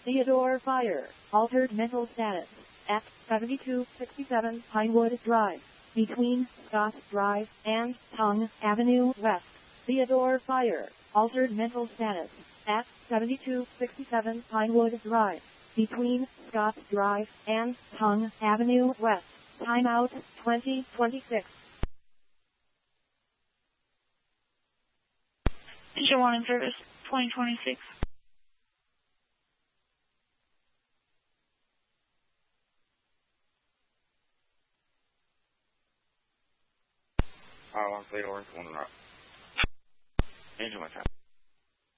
Theodore Fire, altered mental status, at 7267 Pinewood Drive, between Scott Drive and Tongue Avenue West. Theodore Fire, altered mental status, at 7267 Pinewood Drive, between Scott Drive and Tongue Avenue West. Timeout 2026. Teacher warning service 2026. I want to say the word one right. Angel my time.